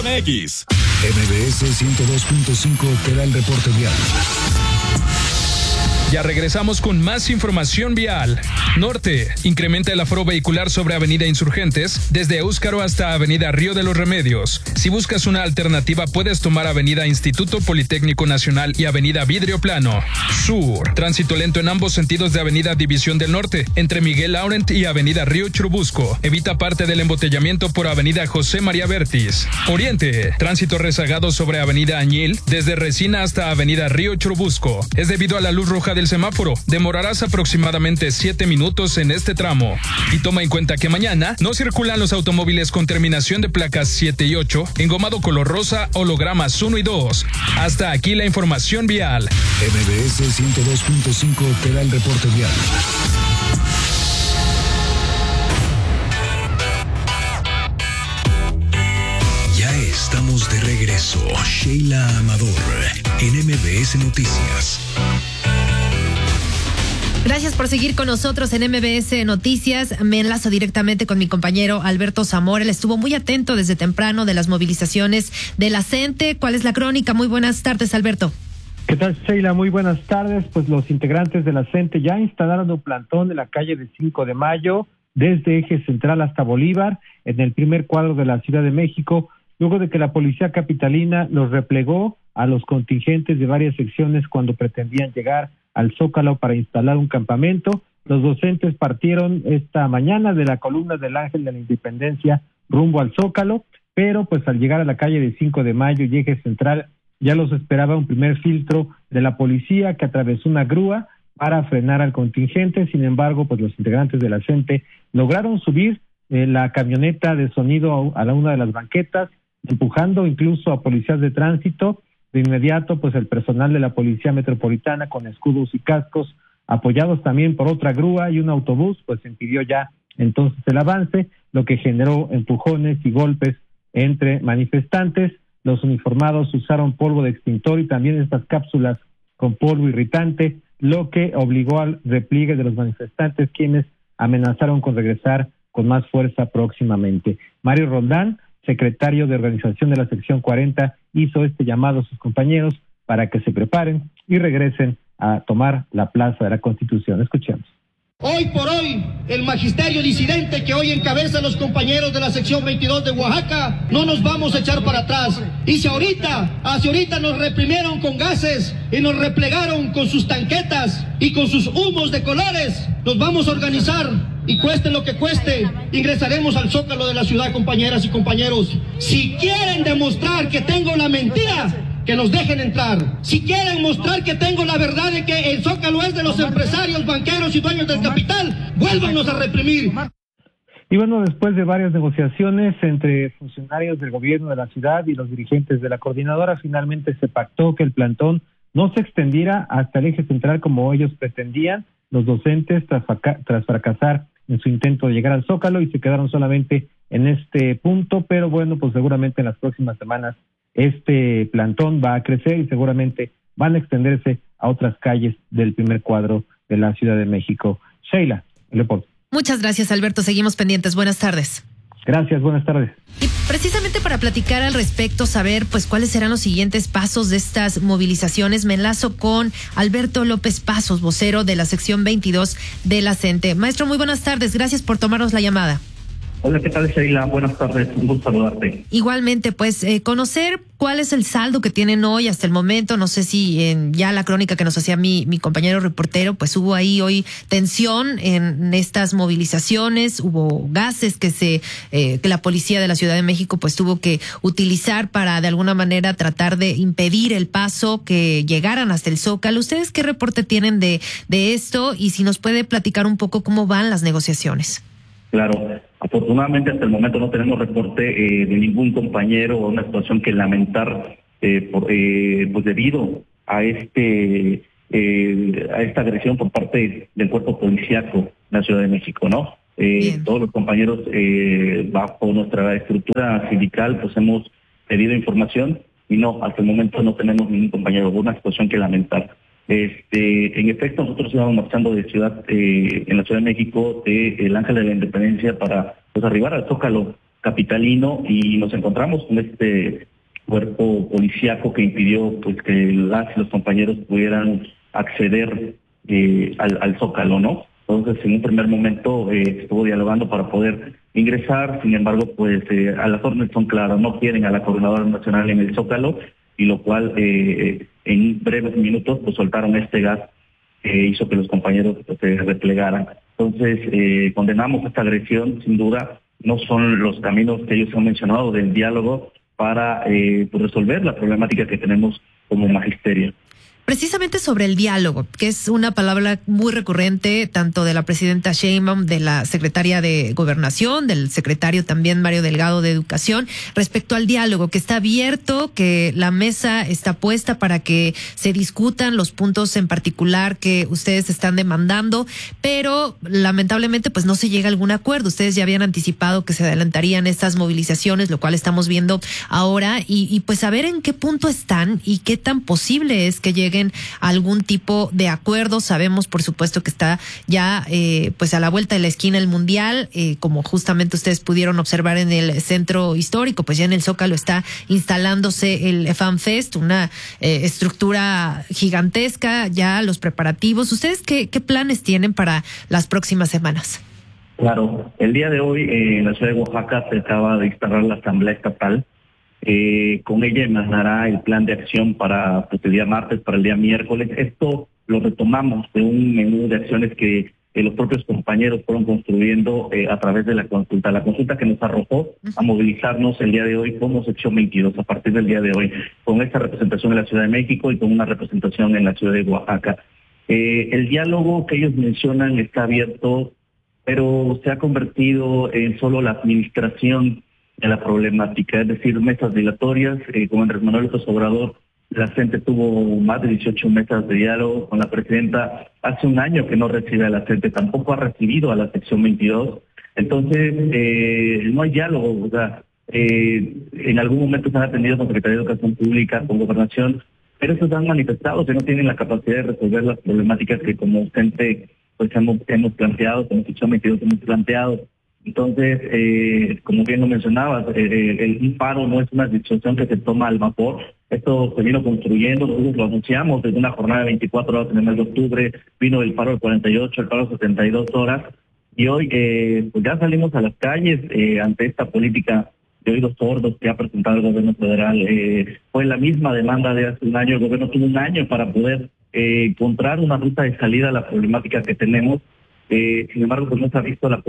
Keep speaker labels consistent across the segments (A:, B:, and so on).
A: MBS
B: 102.5 te da el reporte vial.
C: Ya regresamos con más información vial. Norte, incrementa el aforo vehicular sobre Avenida Insurgentes, desde Éuzcaro hasta Avenida Río de los Remedios. Si buscas una alternativa, puedes tomar Avenida Instituto Politécnico Nacional y Avenida Vidrio Plano. Sur, tránsito lento en ambos sentidos de Avenida División del Norte, entre Miguel Laurent y Avenida Río Churubusco. Evita parte del embotellamiento por Avenida José María Vértiz. Oriente, tránsito rezagado sobre Avenida Añil, desde Resina hasta Avenida Río Churubusco. Es debido a la luz roja del semáforo. Demorarás aproximadamente 7 minutos en este tramo. Y toma en cuenta que mañana no circulan los automóviles con terminación de placas 7 y 8, engomado color rosa, hologramas 1 y 2. Hasta aquí la información vial.
B: MBS 102.5 te da el reporte vial. Ya estamos de regreso. Sheila Amador en MBS Noticias.
D: Gracias por seguir con nosotros en MBS Noticias. Me enlazo directamente con mi compañero Alberto Zamora. Él estuvo muy atento desde temprano de las movilizaciones de la CENTE. ¿Cuál es la crónica? Muy buenas tardes, Alberto.
E: ¿Qué tal, Sheila? Muy buenas tardes. Pues los integrantes de la CENTE ya instalaron un plantón en la calle de 5 de Mayo, desde Eje Central hasta Bolívar, en el primer cuadro de la Ciudad de México, luego de que la policía capitalina los replegó a los contingentes de varias secciones cuando pretendían llegar al Zócalo para instalar un campamento. Los docentes partieron esta mañana de la columna del Ángel de la Independencia rumbo al Zócalo, pero pues al llegar a la calle de 5 de Mayo y Eje Central ya los esperaba un primer filtro de la policía que atravesó una grúa para frenar al contingente. Sin embargo, pues los integrantes de la CENTE lograron subir la camioneta de sonido a una de las banquetas, empujando incluso a policías de tránsito. De inmediato, pues el personal de la Policía Metropolitana con escudos y cascos, apoyados también por otra grúa y un autobús, pues impidió ya entonces el avance, lo que generó empujones y golpes entre manifestantes. Los uniformados usaron polvo de extintor y también estas cápsulas con polvo irritante, lo que obligó al repliegue de los manifestantes, quienes amenazaron con regresar con más fuerza próximamente. Mario Roldán, secretario de organización de la sección 40, hizo este llamado a sus compañeros para que se preparen y regresen a tomar la Plaza de la Constitución. Escuchemos.
F: Hoy por hoy, el magisterio disidente que hoy encabeza los compañeros de la sección 22 de Oaxaca, no nos vamos a echar para atrás. Y si hacia ahorita nos reprimieron con gases y nos replegaron con sus tanquetas y con sus humos de colores, nos vamos a organizar y cueste lo que cueste, ingresaremos al Zócalo de la ciudad, compañeras y compañeros. Si quieren demostrar que tengo la mentira, que nos dejen entrar. Si quieren mostrar que tengo la verdad de que el Zócalo es de los empresarios, banqueros y dueños del capital, vuélvanos a reprimir.
E: Y bueno, después de varias negociaciones entre funcionarios del gobierno de la ciudad y los dirigentes de la coordinadora, finalmente se pactó que el plantón no se extendiera hasta el Eje Central como ellos pretendían. Los docentes, tras fracasar en su intento de llegar al Zócalo, y se quedaron solamente en este punto, pero bueno, pues seguramente en las próximas semanas este plantón va a crecer y seguramente van a extenderse a otras calles del primer cuadro de la Ciudad de México. Sheila, el reporte.
D: Muchas gracias, Alberto. Seguimos pendientes. Buenas tardes.
E: Gracias, buenas tardes.
D: Y precisamente para platicar al respecto, saber pues cuáles serán los siguientes pasos de estas movilizaciones, me enlazo con Alberto López Pasos, vocero de la sección 22 de la CENTE. Maestro, muy buenas tardes. Gracias por tomarnos la llamada.
G: Hola, ¿qué tal, Sheila? Buenas tardes, un gusto saludarte.
D: Igualmente, pues conocer cuál es el saldo que tienen hoy hasta el momento. No sé si ya la crónica que nos hacía mi compañero reportero, pues hubo ahí hoy tensión en estas movilizaciones, hubo gases que la policía de la Ciudad de México pues tuvo que utilizar para de alguna manera tratar de impedir el paso, que llegaran hasta el Zócalo. ¿Ustedes qué reporte tienen de esto? Y si nos puede platicar un poco cómo van las negociaciones.
G: Claro, afortunadamente hasta el momento no tenemos reporte de ningún compañero o una situación que lamentar pues debido a esta agresión por parte del cuerpo policíaco de la Ciudad de México, ¿no? Todos los compañeros bajo nuestra estructura sindical pues hemos pedido información y no, hasta el momento no tenemos ningún compañero, una situación que lamentar. En efecto, nosotros íbamos marchando de en la Ciudad de México, de el Ángel de la Independencia para pues arribar al Zócalo capitalino, y nos encontramos con este cuerpo policíaco que impidió pues que las y los compañeros pudieran acceder al Zócalo, ¿no? Entonces, en un primer momento estuvo dialogando para poder ingresar, sin embargo, pues a las órdenes son claras, no quieren a la coordinadora nacional en el Zócalo, y lo cual en breves minutos pues soltaron este gas que hizo que los compañeros se replegaran. Entonces, condenamos esta agresión, sin duda. No son los caminos que ellos han mencionado del diálogo para pues resolver la problemática que tenemos como magisterio.
D: Precisamente sobre el diálogo, que es una palabra muy recurrente tanto de la presidenta Sheinbaum, de la secretaria de Gobernación, del secretario también Mario Delgado de Educación, respecto al diálogo, que está abierto, que la mesa está puesta para que se discutan los puntos en particular que ustedes están demandando, pero lamentablemente pues no se llega a algún acuerdo. Ustedes ya habían anticipado que se adelantarían estas movilizaciones, lo cual estamos viendo ahora, y pues saber en qué punto están y qué tan posible es que lleguen a algún tipo de acuerdo. Sabemos, por supuesto, que está ya pues a la vuelta de la esquina el Mundial, como justamente ustedes pudieron observar en el centro histórico, pues ya en el Zócalo está instalándose el FanFest, una estructura gigantesca, ya los preparativos. ¿Ustedes qué planes tienen para las próximas semanas?
G: Claro, el día de hoy en la ciudad de Oaxaca se acaba de instalar la Asamblea Estatal. Con ella emanará el plan de acción para pues, el día martes, para el día miércoles. Esto lo retomamos de un menú de acciones que los propios compañeros fueron construyendo a través de la consulta que nos arrojó a movilizarnos el día de hoy como sección 22, a partir del día de hoy, con esta representación en la Ciudad de México y con una representación en la ciudad de Oaxaca. El diálogo que ellos mencionan está abierto, pero se ha convertido en solo la administración de la problemática, es decir, mesas dilatorias. Con Andrés Manuel López Obrador, la CENTE tuvo más de 18 mesas de diálogo con la presidenta. Hace un año que no recibe a la CENTE, tampoco ha recibido a la sección 22. Entonces, no hay diálogo. O sea, en algún momento se han atendido con Secretaría de Educación Pública, con Gobernación, pero estos han manifestado que no tienen la capacidad de resolver las problemáticas que como CENTE pues hemos planteado, como sección 22 hemos planteado. Entonces, como bien lo mencionabas, el paro no es una decisión que se toma al vapor. Esto se vino construyendo, nosotros lo anunciamos desde una jornada de 24 horas en el mes de octubre, vino el paro de 48, el paro de 72 horas, y hoy pues ya salimos a las calles ante esta política de oídos sordos que ha presentado el gobierno federal. Fue la misma demanda de hace un año. El gobierno tuvo un año para poder encontrar una ruta de salida a la problemática que tenemos. Sin embargo, pues no se ha visto la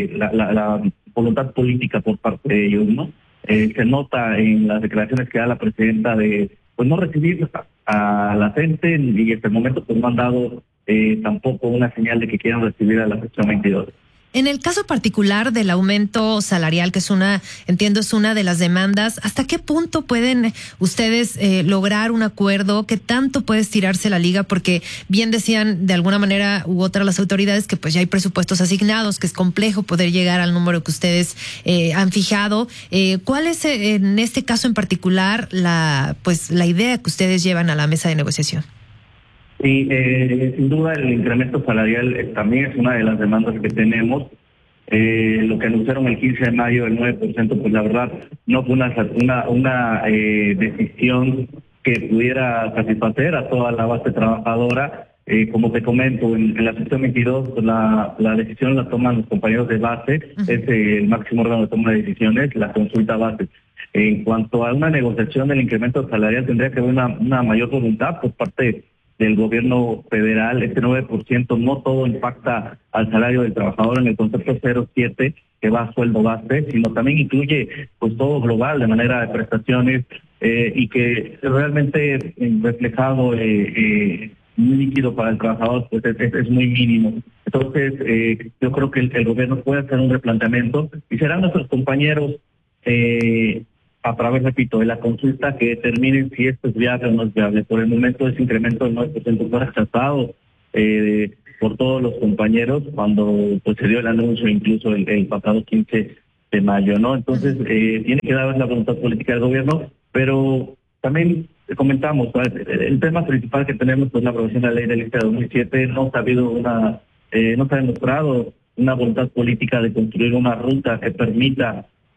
G: voluntad política por parte de ellos, ¿no? Se nota en las declaraciones que da la presidenta de pues no recibir a la gente, y hasta el momento pues no han dado tampoco una señal de que quieran recibir a la sección 22.
D: En el caso particular del aumento salarial, que es entiendo es una de las demandas, ¿hasta qué punto pueden ustedes lograr un acuerdo? ¿Qué tanto puede estirarse la liga? Porque bien decían de alguna manera u otra las autoridades que pues ya hay presupuestos asignados, que es complejo poder llegar al número que ustedes han fijado. ¿Cuál es en este caso en particular la idea que ustedes llevan a la mesa de negociación?
G: Sí, sin duda el incremento salarial también es una de las demandas que tenemos. Lo que anunciaron el 15 de mayo, el 9%, pues la verdad no fue una decisión que pudiera satisfacer a toda la base trabajadora. Como te comento, en la sección 22 pues la decisión la toman los compañeros de base, es el máximo órgano de toma de decisiones, la consulta base. En cuanto a una negociación del incremento salarial, tendría que haber una mayor voluntad por parte del gobierno federal. Este 9% no todo impacta al salario del trabajador en el concepto 07 que va a sueldo base, sino también incluye pues todo global de manera de prestaciones y que realmente reflejado muy líquido para el trabajador pues es muy mínimo. Entonces yo creo que el gobierno puede hacer un replanteamiento y serán nuestros compañeros a través, repito, de la consulta que determinen si esto es viable o no es viable. Por el momento ese incremento del 9% fue rechazado por todos los compañeros cuando pues, se dio el anuncio incluso el pasado 15 de mayo, ¿no? Entonces tiene que dar la voluntad política del gobierno, pero también comentamos, el tema principal que tenemos es la aprobación de la ley del ISSSTE de 2007. No se ha demostrado una voluntad política de construir una ruta que permita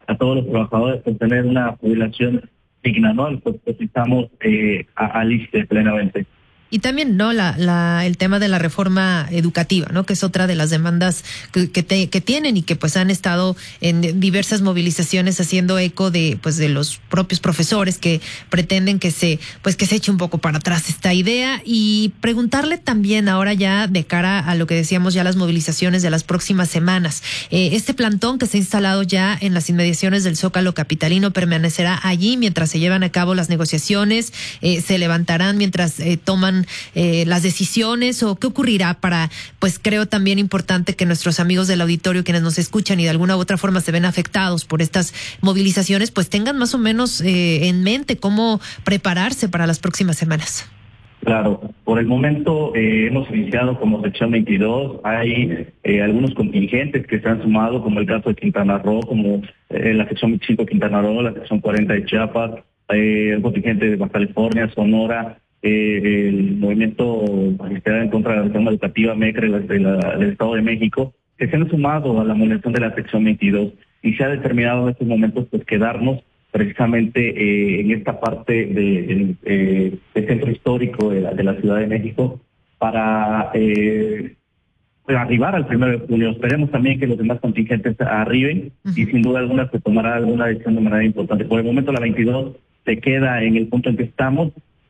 G: a todos los trabajadores por tener una jubilación digna, ¿no? Pues estamos al ISSSTE plenamente.
D: Y también, ¿no? El tema de la reforma educativa, ¿no? Que es otra de las demandas que tienen y que pues han estado en diversas movilizaciones haciendo eco de los propios profesores que pretenden que se eche un poco para atrás esta idea. Y preguntarle también ahora ya de cara a lo que decíamos ya las movilizaciones de las próximas semanas. Este plantón que se ha instalado ya en las inmediaciones del Zócalo capitalino permanecerá allí mientras se llevan a cabo las negociaciones, se levantarán mientras toman las decisiones, o qué ocurrirá para, pues creo también importante que nuestros amigos del auditorio, quienes nos escuchan y de alguna u otra forma se ven afectados por estas movilizaciones, pues tengan más o menos en mente cómo prepararse para las próximas semanas.
G: Claro, por el momento hemos iniciado como sección 22, hay algunos contingentes que se han sumado, como el caso de Quintana Roo, como la sección 25 de Quintana Roo, la sección 40 de Chiapas, el contingente de Baja California, Sonora, el movimiento magisterial en contra de la reforma educativa MECRE del Estado de México, que se han sumado a la movilización de la sección 22 y se ha determinado en estos momentos pues quedarnos precisamente en esta parte del centro histórico de la Ciudad de México para arribar al 1 de junio. Esperemos también que los demás contingentes arriben y sin duda alguna se tomará alguna decisión de manera importante. Por el momento la 22 se queda en el punto en que estamos,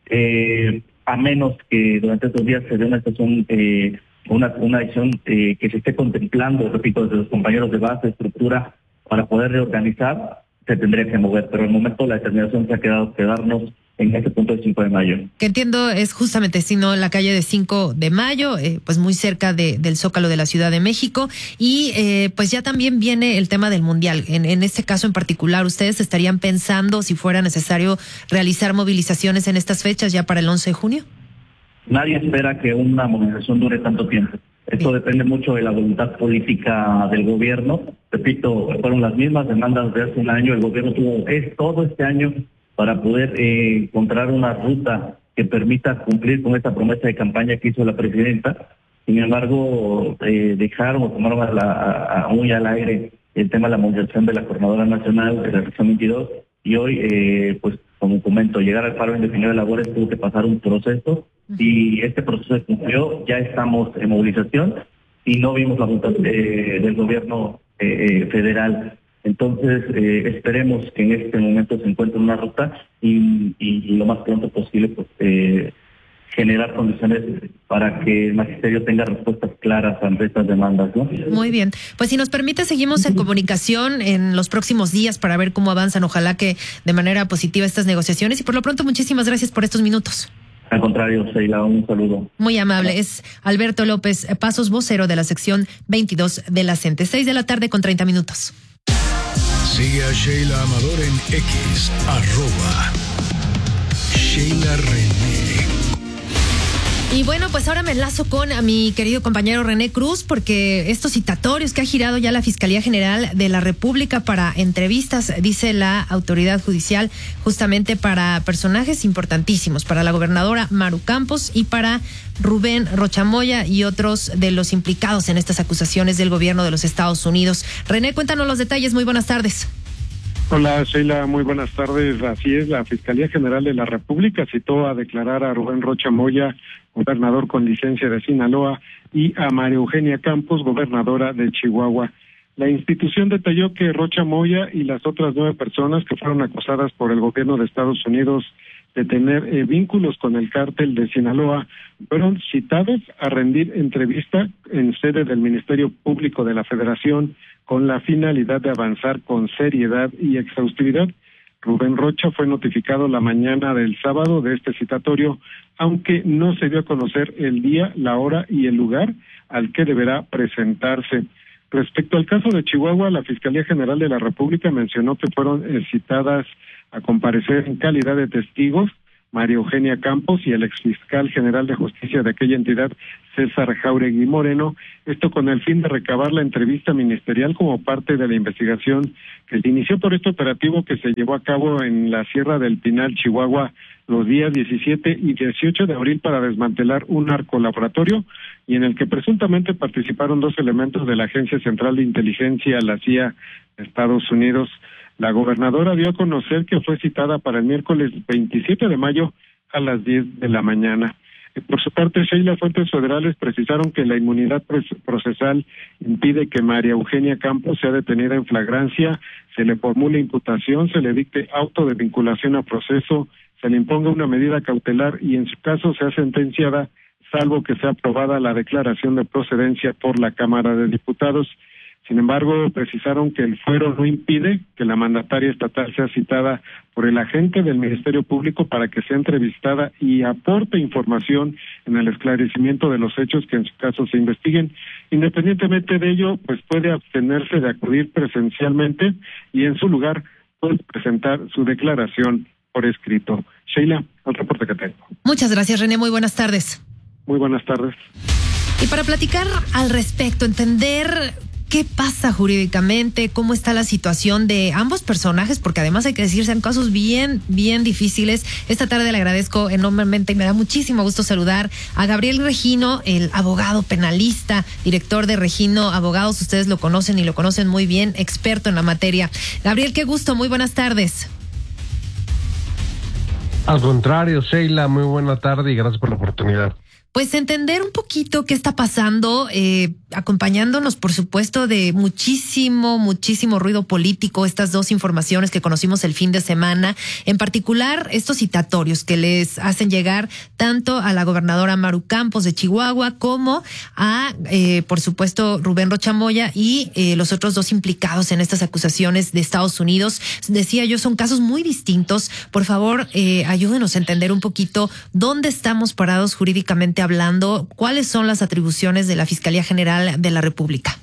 G: a menos que durante estos días se dé una sesión, una decisión que se esté contemplando, repito, desde los compañeros de base, estructura, para poder reorganizar, se tendría que mover, pero en el momento la determinación se ha quedarnos en este punto de 5 de mayo. Que
D: entiendo es justamente, sino la calle de 5 de mayo, pues muy cerca del Zócalo de la Ciudad de México, y pues ya también viene el tema del Mundial. En este caso en particular, ¿ustedes estarían pensando si fuera necesario realizar movilizaciones en estas fechas ya para el 11 de junio?
G: Nadie espera que una movilización dure tanto tiempo. Esto depende mucho de la voluntad política del gobierno. Repito, fueron las mismas demandas de hace un año. El gobierno tuvo todo este año para poder encontrar una ruta que permita cumplir con esta promesa de campaña que hizo la presidenta. Sin embargo, dejaron o tomaron muy al aire el tema de la movilización de la Coordinadora Nacional de la sección 22, y hoy, pues como comento, llegar al paro indefinido de labores tuvo que pasar un proceso, y este proceso se cumplió. Ya estamos en movilización y no vimos la voluntad del gobierno federal. Entonces, esperemos que en este momento se encuentre una ruta y lo más pronto posible pues, generar condiciones para que el magisterio tenga respuestas claras ante estas demandas, ¿no?
D: Muy bien. Pues si nos permite, seguimos en comunicación en los próximos días para ver cómo avanzan. Ojalá que de manera positiva estas negociaciones. Y por lo pronto, muchísimas gracias por estos minutos.
G: Al contrario, Sheila, un saludo.
D: Muy amable. Es Alberto López Pasos, vocero de la sección 22 de la CENTE. 6:30 p.m.
B: Sigue a Sheila Amador en X, @Sheila René.
D: Y bueno, pues ahora me enlazo con a mi querido compañero René Cruz, porque estos citatorios que ha girado ya la Fiscalía General de la República para entrevistas, dice la autoridad judicial, justamente para personajes importantísimos, para la gobernadora Maru Campos y para Rubén Rocha Moya y otros de los implicados en estas acusaciones del gobierno de los Estados Unidos. René, cuéntanos los detalles. Muy buenas tardes.
A: Hola Sheila, muy buenas tardes. Así es, la Fiscalía General de la República citó a declarar a Rubén Rocha Moya, gobernador con licencia de Sinaloa, y a María Eugenia Campos, gobernadora de Chihuahua. La institución detalló que Rocha Moya y las otras 9 personas que fueron acusadas por el gobierno de Estados Unidos de tener vínculos con el cártel de Sinaloa fueron citados a rendir entrevista en sede del Ministerio Público de la Federación con la finalidad de avanzar con seriedad y exhaustividad. Rubén Rocha fue notificado la mañana del sábado de este citatorio, aunque no se dio a conocer el día, la hora y el lugar al que deberá presentarse. Respecto al caso de Chihuahua, la Fiscalía General de la República mencionó que fueron citadas a comparecer en calidad de testigos María Eugenia Campos y el exfiscal general de justicia de aquella entidad, César Jauregui Moreno, esto con el fin de recabar la entrevista ministerial como parte de la investigación que se inició por este operativo que se llevó a cabo en la Sierra del Pinal, Chihuahua, los días 17 y 18 de abril para desmantelar un narcolaboratorio y en el que presuntamente participaron 2 elementos de la Agencia Central de Inteligencia, la CIA de Estados Unidos. La gobernadora dio a conocer que fue citada para el miércoles 27 de mayo a las 10 de la mañana. Por su parte, Sheila, fuentes federales precisaron que la inmunidad procesal impide que María Eugenia Campos sea detenida en flagrancia, se le formule imputación, se le dicte auto de vinculación a proceso, se le imponga una medida cautelar y en su caso sea sentenciada, salvo que sea aprobada la declaración de procedencia por la Cámara de Diputados. Sin embargo, precisaron que el fuero no impide que la mandataria estatal sea citada por el agente del Ministerio Público para que sea entrevistada y aporte información en el esclarecimiento de los hechos que en su caso se investiguen. Independientemente de ello, pues puede abstenerse de acudir presencialmente y en su lugar puede presentar su declaración por escrito. Sheila, el reporte que tengo.
D: Muchas gracias, René. Muy buenas tardes.
A: Muy buenas tardes.
D: Y para platicar al respecto, entender qué pasa jurídicamente, cómo está la situación de ambos personajes, porque además hay que decir, son casos bien difíciles. Esta tarde le agradezco enormemente y me da muchísimo gusto saludar a Gabriel Regino, el abogado penalista, director de Regino Abogados. Ustedes lo conocen y lo conocen muy bien, experto en la materia. Gabriel, qué gusto, muy buenas tardes.
H: Al contrario, Sheila, muy buena tarde y gracias por la oportunidad.
D: Pues entender un poquito qué está pasando, acompañándonos, por supuesto, de muchísimo ruido político, estas dos informaciones que conocimos el fin de semana, en particular estos citatorios que les hacen llegar tanto a la gobernadora Maru Campos de Chihuahua como a, por supuesto, Rubén Rocha Moya y los otros dos implicados en estas acusaciones de Estados Unidos. Decía yo, son casos muy distintos. Por favor, ayúdenos a entender un poquito dónde estamos parados jurídicamente hablando, cuáles son las atribuciones de la Fiscalía General de la República.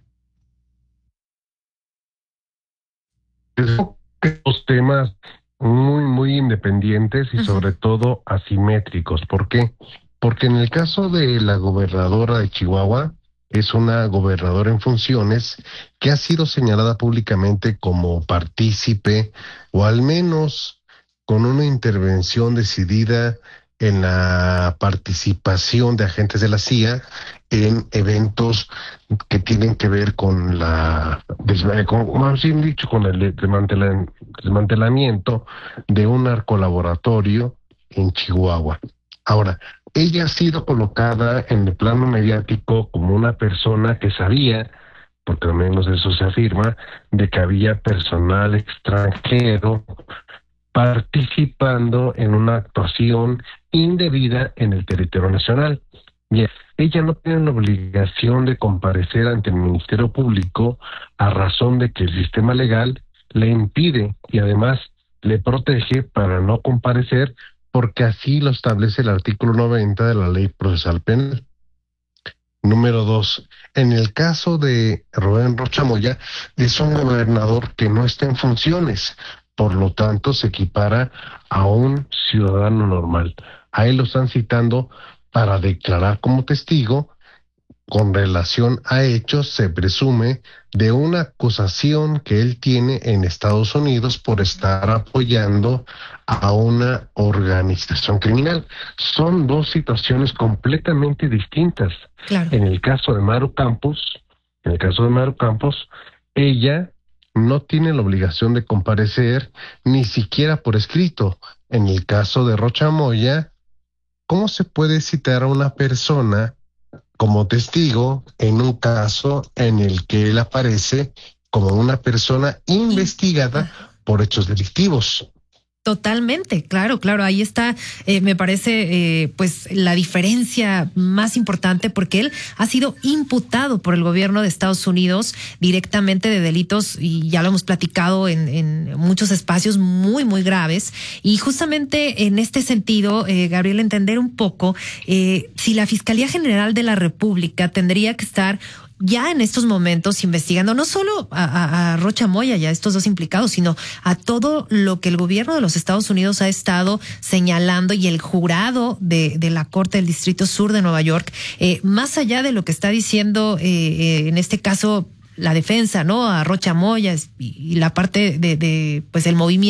H: Dos temas muy independientes y sobre todo asimétricos. ¿Por qué? Porque en el caso de la gobernadora de Chihuahua, es una gobernadora en funciones que ha sido señalada públicamente como partícipe o al menos con una intervención decidida en la participación de agentes de la CIA en eventos que tienen que ver con con el desmantelamiento de un narcolaboratorio en Chihuahua. Ahora, ella ha sido colocada en el plano mediático como una persona que sabía, porque al menos eso se afirma, de que había personal extranjero participando en una actuación indebida en el territorio nacional. Bien, ella no tiene la obligación de comparecer ante el Ministerio Público a razón de que el sistema legal le impide y además le protege para no comparecer porque así lo establece el artículo 90 de la Ley Procesal Penal. Número 2, en el caso de Rubén Rocha Moya, es un gobernador que no está en funciones, por lo tanto se equipara a un ciudadano normal. A él lo están citando para declarar como testigo con relación a hechos, se presume, de una acusación que él tiene en Estados Unidos por estar apoyando a una organización criminal. Son dos situaciones completamente distintas.
D: Claro.
H: En el caso de Maru Campos, ella no tiene la obligación de comparecer ni siquiera por escrito. En el caso de Rocha Moya, ¿cómo se puede citar a una persona como testigo en un caso en el que él aparece como una persona investigada por hechos delictivos?
D: Totalmente, claro, ahí está, me parece, pues la diferencia más importante, porque él ha sido imputado por el gobierno de Estados Unidos directamente de delitos, y ya lo hemos platicado en muchos espacios muy graves, y justamente en este sentido, Gabriel, entender un poco si la Fiscalía General de la República tendría que estar ya en estos momentos investigando no solo a Rocha Moya y a estos dos implicados, sino a todo lo que el gobierno de los Estados Unidos ha estado señalando y el jurado de la Corte del Distrito Sur de Nueva York, más allá de lo que está diciendo en este caso la defensa, ¿no? A Rocha Moya y la parte de pues el movimiento